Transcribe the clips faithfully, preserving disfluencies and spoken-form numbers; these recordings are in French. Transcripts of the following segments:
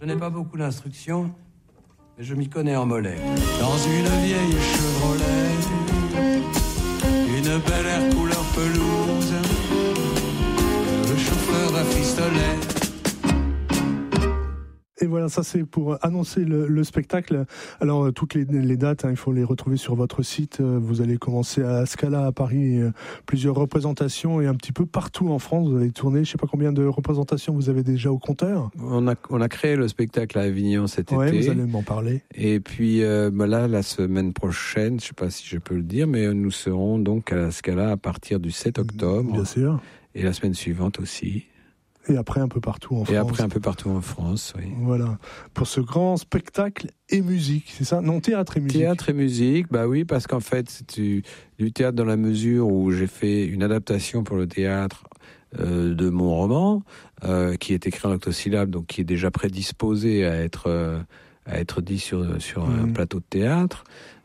Je n'ai pas beaucoup d'instructions, mais je m'y connais en mollet. Dans une vieille Chevrolet, une belle air couleur pelouse, le chauffeur rafistolait. Et voilà, ça c'est pour annoncer le, le spectacle. Alors euh, toutes les, les dates, hein, il faut les retrouver sur votre site. Euh, vous allez commencer à Scala à Paris, euh, plusieurs représentations et un petit peu partout en France. Vous allez tourner, je ne sais pas combien de représentations vous avez déjà au compteur. On a, on a créé le spectacle à Avignon cet ouais, été. Vous allez m'en parler. Et puis euh, bah là, la semaine prochaine, je ne sais pas si je peux le dire, mais nous serons donc à la Scala à partir du sept octobre. Bien sûr. Et la semaine suivante aussi. Et après un peu partout en France. Et après un peu partout en France, oui. Voilà. Pour ce grand spectacle et musique, c'est ça ? Non, théâtre et musique. Théâtre et musique, bah oui, parce qu'en fait, c'est du, du théâtre dans la mesure où j'ai fait une adaptation pour le théâtre euh, de mon roman, euh, qui est écrit en octosyllabes, donc qui est déjà prédisposé à être, euh, à être dit sur, sur mmh. un plateau de théâtre.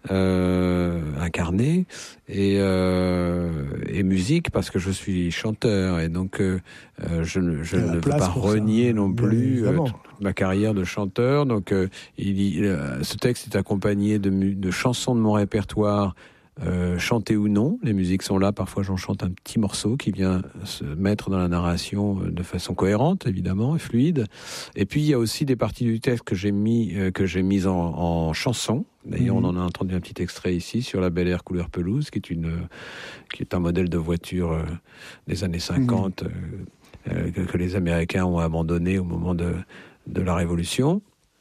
Euh, incarné et, euh, et musique parce que je suis chanteur et donc euh, je, je ne veux pas renier ça, non plus euh, toute ma carrière de chanteur. Donc euh, il, il, ce texte est accompagné de, de chansons de mon répertoire, euh, chantées ou non. Les musiques sont là, parfois j'en chante un petit morceau qui vient se mettre dans la narration de façon cohérente évidemment et fluide. Et puis il y a aussi des parties du texte que j'ai mis euh, que j'ai mises en, en chanson. D'ailleurs, mmh. on en a entendu un petit extrait ici sur la Bel Air couleur pelouse, qui est une, qui est un modèle de voiture euh, des années cinquante mmh. euh, que, que les Américains ont abandonné au moment de, de la Révolution,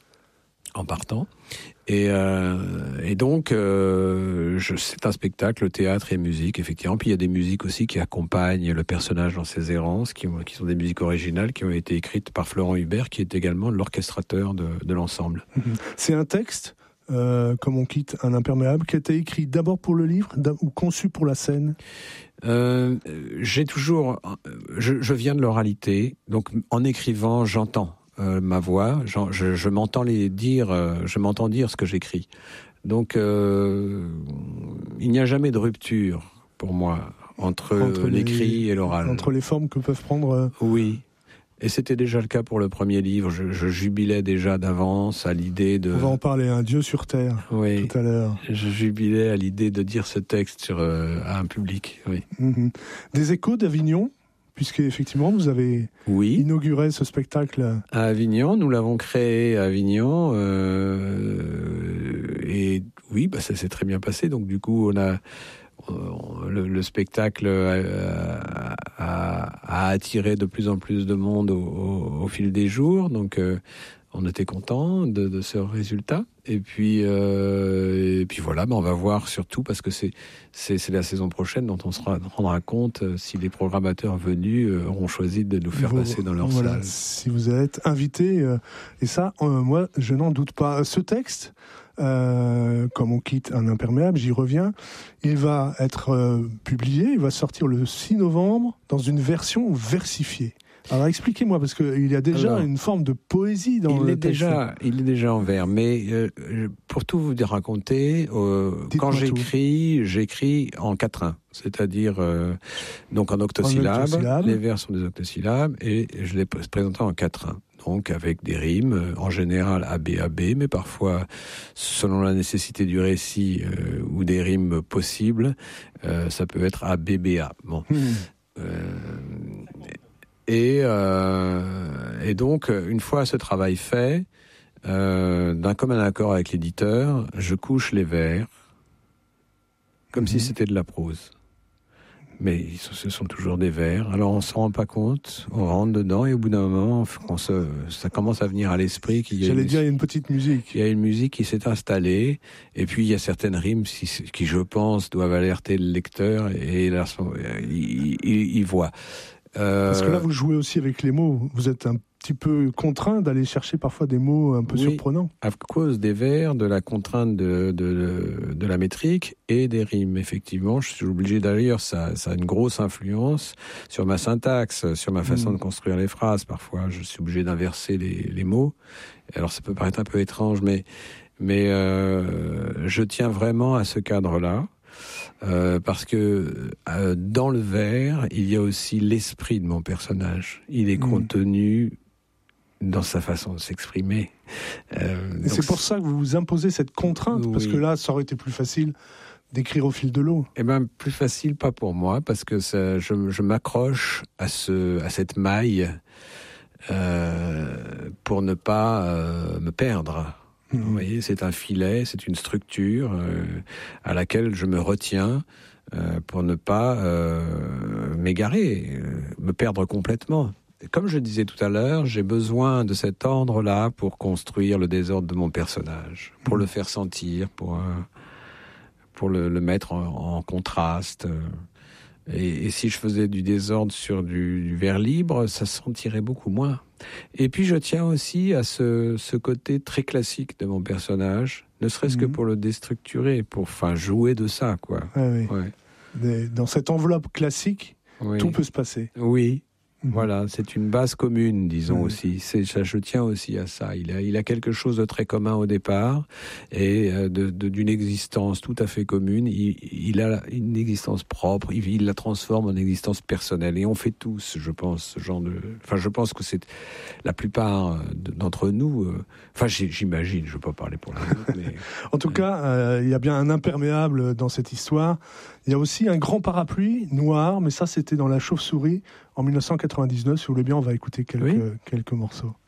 en partant. Et, euh, et donc, euh, je, c'est un spectacle, théâtre et musique, effectivement. Puis il y a des musiques aussi qui accompagnent le personnage dans ses errances, qui, ont, qui sont des musiques originales, qui ont été écrites par Florent Hubert, qui est également l'orchestrateur de, de l'ensemble. Mmh. C'est un texte Euh, comme on quitte un imperméable, qui a été écrit d'abord pour le livre ou conçu pour la scène ? euh, J'ai toujours, je, je viens de l'oralité, donc en écrivant, j'entends euh, ma voix, je, je m'entends les dire, euh, je m'entends dire ce que j'écris. Donc euh, il n'y a jamais de rupture pour moi entre, entre l'écrit les, et l'oral. Entre les formes que peuvent prendre. Euh... Oui. Et c'était déjà le cas pour le premier livre. Je, je jubilais déjà d'avance à l'idée de... On va en parler, un Dieu sur terre, oui, tout à l'heure. Je jubilais à l'idée de dire ce texte sur, euh, à un public, oui. Mmh. Des échos d'Avignon, puisque effectivement vous avez oui. inauguré ce spectacle. À Avignon, nous l'avons créé à Avignon. Euh, et oui, bah, ça s'est très bien passé. Donc du coup, on a... Le, le spectacle a, a, a attiré de plus en plus de monde au, au, au fil des jours, donc euh, on était contents de, de ce résultat. Et puis, euh, et puis voilà, ben on va voir surtout parce que c'est, c'est, c'est la saison prochaine dont on se rendra compte si les programmateurs venus euh, auront choisi de nous faire vous, passer dans leur voilà, salle. Si vous êtes invités, euh, et ça, euh, moi, je n'en doute pas. Ce texte, Euh, comme on quitte un imperméable, j'y reviens, il va être euh, publié, il va sortir le six novembre dans une version versifiée. Alors expliquez-moi, parce qu'il y a déjà Alors, une forme de poésie dans il le est texte. Déjà, il est déjà en vers, mais euh, pour tout vous raconter, euh, quand j'écris, tout. j'écris en quatrain, c'est-à-dire euh, donc en octosyllabes, en octosyllabes, les vers sont des octosyllabes, et je les présente en quatrain. Donc avec des rimes, en général A B A B, mais parfois, selon la nécessité du récit euh, ou des rimes possibles, euh, ça peut être A B B A. Bon. Mmh. Euh, et, euh, et donc, une fois ce travail fait, euh, d'un commun accord avec l'éditeur, je couche les vers comme mmh. si c'était de la prose. Mais ce sont toujours des vers. Alors on s'en rend pas compte, on rentre dedans et au bout d'un moment, on se, ça commence à venir à l'esprit qu'il y a J'allais une, dire, il y a une petite musique. Il y a une musique qui s'est installée et puis il y a certaines rimes qui, qui je pense, doivent alerter le lecteur et là, il, il, il voit. Euh... Parce que là, vous jouez aussi avec les mots. Vous êtes un petit peu contraint d'aller chercher parfois des mots un peu oui, surprenants. À cause des vers, de la contrainte de, de, de la métrique et des rimes. Effectivement, je suis obligé d'ailleurs, ça, ça a une grosse influence sur ma syntaxe, sur ma façon mmh. de construire les phrases. Parfois, je suis obligé d'inverser les, les mots. Alors, ça peut paraître un peu étrange, mais, mais euh, je tiens vraiment à ce cadre-là. Euh, parce que euh, dans le vers, il y a aussi l'esprit de mon personnage. Il est mmh. contenu dans sa façon de s'exprimer. Euh, Et c'est pour ça que vous vous imposez cette contrainte, oui. Parce que là, ça aurait été plus facile d'écrire au fil de l'eau. Eh bien, plus facile, pas pour moi, parce que ça, je, je m'accroche à, ce, à cette maille euh, pour ne pas euh, me perdre. Mmh. Vous voyez, c'est un filet, c'est une structure euh, à laquelle je me retiens euh, pour ne pas euh, m'égarer, euh, me perdre complètement. Comme je disais tout à l'heure, j'ai besoin de cet ordre-là pour construire le désordre de mon personnage, pour mmh. le faire sentir, pour... Euh, pour le, le mettre en, en contraste. Et, et si je faisais du désordre sur du, du vers libre, ça se sentirait beaucoup moins. Et puis je tiens aussi à ce, ce côté très classique de mon personnage, ne serait-ce mmh. que pour le déstructurer, pour enfin, jouer de ça, quoi. Ah oui. Ouais. Dans cette enveloppe classique, oui. tout peut se passer. Oui. Voilà, c'est une base commune, disons mmh. aussi. C'est, ça, je tiens aussi à ça. Il a, il a quelque chose de très commun au départ et de, de, d'une existence tout à fait commune. Il, il a une existence propre. Il, il la transforme en existence personnelle. Et on fait tous, je pense, ce genre de. Enfin, je pense que c'est la plupart d'entre nous. Euh... Enfin, j'imagine. Je ne veux pas parler pour les autres, mais. En tout cas, euh, il y a bien un imperméable dans cette histoire. Il y a aussi un grand parapluie noir, mais ça, c'était dans La Chauve-souris en mille neuf cent quatre-vingt-dix-neuf. Si vous voulez bien, on va écouter quelques, oui. quelques morceaux.